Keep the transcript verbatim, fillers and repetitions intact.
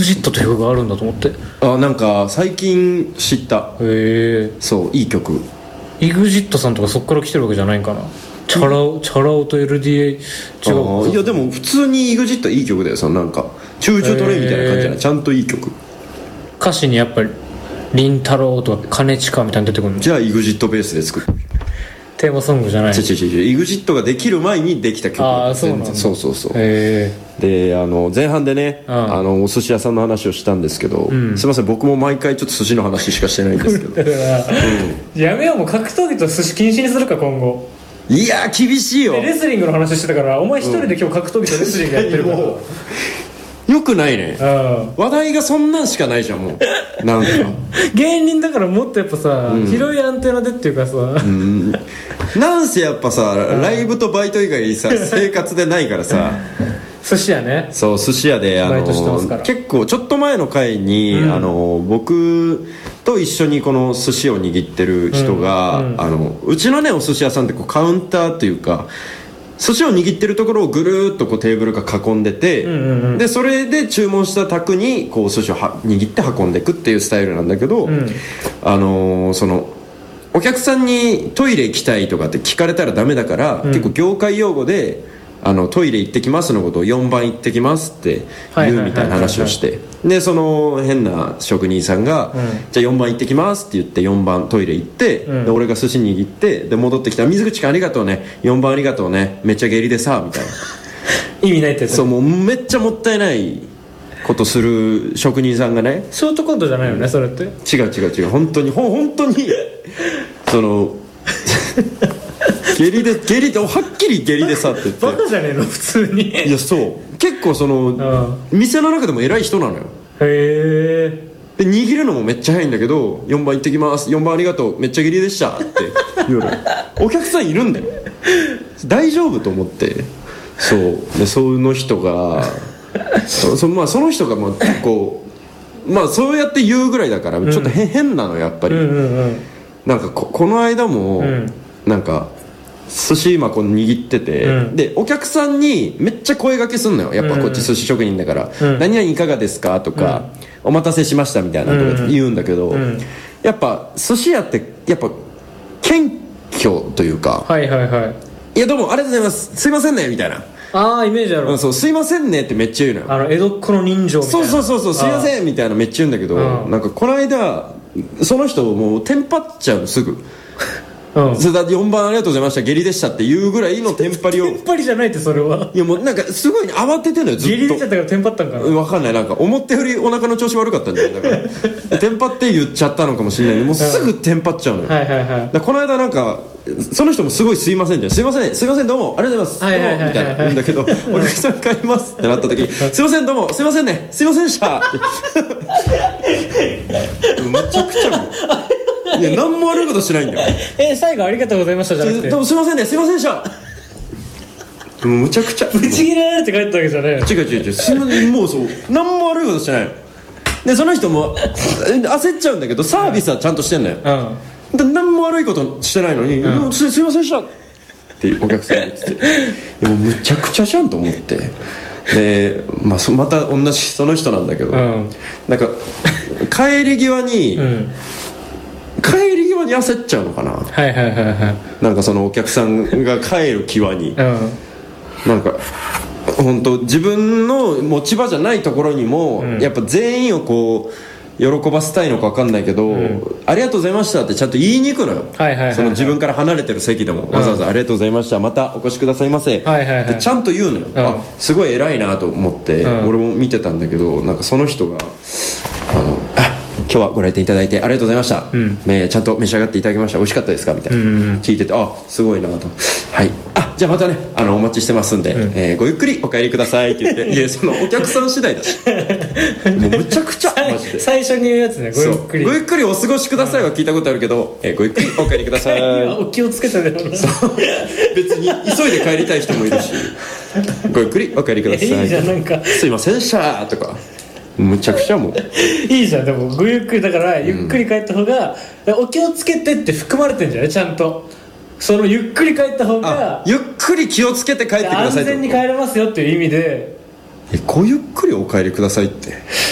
グジットという曲があるんだと思って。 あ、なんか最近知った。 へえ。 そう、いい曲。 イグジットさんとかそっから来てるわけじゃないんかな。チャラ男、チャラ男と エルディーエー 違う。 いやでも普通に イグジット いい曲だよ。そのなんかチューチュートレイみたいな感じじゃない、ちゃんといい曲。 歌詞にやっぱり凛太郎とか兼近みたいに出てくるの。 じゃあ イグジット ベースで作るテーマソングじゃない。 違う違う違う、 イグジット ができる前にできた曲。 ああ、そうなんだ。 そうそうそう。 へえ。で、あの前半でね、ああのお寿司屋さんの話をしたんですけど、うん、すいません、僕も毎回ちょっと寿司の話しかしてないんですけどだから、 うん、やめよう、もう格闘技と寿司禁止にするか今後。 いや厳しいよ。 レスリングの話してたから、お前一人で今日格闘技とレスリングやってるから、うんよくないね、うん、話題がそんなんしかないじゃん。もうなんか芸人だからもっとやっぱさ、うん、広いアンテナでっていうかさ、うん、 なんせやっぱさ、ライブとバイト以外さ生活でないからさ寿司屋ね。 そう、寿司屋であの結構ちょっと前の回に、うん、あの僕と一緒にこの寿司を握ってる人が、うんうん、あのうちのねお寿司屋さんってこうカウンターっていうか寿司を握ってるところをぐるーっとこうテーブルが囲んでて、うんうんうん、でそれで注文した卓にこう寿司をは握って運んでいくっていうスタイルなんだけど、うん、あのー、そのお客さんにトイレ行きたいとかって聞かれたらダメだから、うん、結構業界用語であのトイレ行ってきますのことをよんばん行ってきますって言うみたいな話をして、でその変な職人さんが、うん、じゃあよんばん行ってきますって言ってよんばんトイレ行って、うん、で俺が寿司握ってで戻ってきたら、水口くんありがとうね、よんばんありがとうね、めっちゃ下痢でさみたいな意味ないってやつ。 そう、もうめっちゃもったいないことする職人さんがね。 ショートコントじゃないよね、うん、それって。 違う違う違う、本当にほ本当にその下痢で下痢ではっきり下痢でさって言ってバカじゃねえの普通に。 いやそう結構その店の中でも偉い人なのよ。 へえ。 で握るのもめっちゃ早いんだけど、よんばん行ってきます、よんばんありがとう、めっちゃ下痢でしたって言うのお客さんいるんだよ大丈夫と思って。そうでその人がそ, そ, まあ、その人がまあ結構まあそうやって言うぐらいだからちょっと変、うん、変なのやっぱり、うんうんうん、なんか こ, この間も、うん、なんか寿司今こう握ってて、うん、でお客さんにめっちゃ声掛けすんのよやっぱこっち寿司職人だから、うん、何々いかがですかとか、うん、お待たせしましたみたいなとか言うんだけど、うん、やっぱ寿司屋ってやっぱ謙虚というか、 はいはいはい、 いやどうもありがとうございます、すいませんねみたいな、 ああイメージある、 うん、そうすいませんねってめっちゃ言うのよ。 あの江戸っ子の人情みたいな、 そうそうそうそう、すいませんみたいなめっちゃ言うんだけど、うん、なんかこの間その人もうテンパっちゃうのすぐうん、それだってよんばんありがとうございました下痢でしたっていうぐらいのテンパりをテンパりじゃないってそれは。 いやもうなんかすごい慌ててんのよずっと。 下痢出ちゃったからテンパったんかな、 分かんない、なんか思ったよりお腹の調子悪かったんじゃないだからテンパって言っちゃったのかもしれない。もうすぐテンパっちゃうのよ、はいはいはい、だこの間なんかその人もすごいすいませんじゃん、すいませんすいませんどうもありがとうございます、はいはいはいはい、どうもみたいな言うんだけどお客さん帰りますってなった時すいませんどうもすいませんねすいませんでしためちゃくちゃもういや何も悪いことしないんだよえ最後ありがとうございましたじゃなくて、 どうもすいませんねすいませんでしたもうむちゃくちゃぶち切れられて帰ったわけじゃない。 違う違う違う、すいませんもうそう何も悪いことしてないでその人も焦っちゃうんだけどサービスはちゃんとしてんのよ、うん、で何も悪いことしてないのに、うん、す, すいませんでしたってお客さんが言っててでもむちゃくちゃじゃんと思ってで、まあ、また同じその人なんだけど、うん、なんか帰り際に、うん帰り際に焦っちゃうのかな、 はいはいはいはい、 なんかそのお客さんが帰る際に、うん、なんか本当自分の持ち場じゃないところにも、うん、やっぱ全員をこう喜ばせたいのか分かんないけど、うん、ありがとうございましたってちゃんと言いに行くのよ、はいはいはいはい、その自分から離れてる席でも、うん、わざわざありがとうございましたまたお越しくださいませ、はいはいはい、ってちゃんと言うのよ、うん、あすごい偉いなと思って、うん、俺も見てたんだけどなんかその人があのあ今日はご来店いただいてありがとうございました、うんえー、ちゃんと召し上がっていただきました美味しかったですかみたいな、うんうん、聞いててあすごいなとはいあじゃあまたねあのお待ちしてますんで、うんえー、ごゆっくりお帰りくださいって言っていやそのお客さん次第だしもうむちゃくちゃマジで最初に言うやつねごゆっくりごゆっくりお過ごしくださいは聞いたことあるけど、えー、ごゆっくりお帰りくださいお気をつけてねそう別に急いで帰りたい人もいるしごゆっくりお帰りくださいいいじゃんなんかすいませんでしたとかむちゃくちゃもういいじゃんでもごゆっくりだからゆっくり帰った方が、うん、お気をつけてって含まれてんじゃないちゃんとそのゆっくり帰った方がゆっくり気をつけて帰ってください安全に帰れますよっていう意味でえごゆっくりお帰りくださいって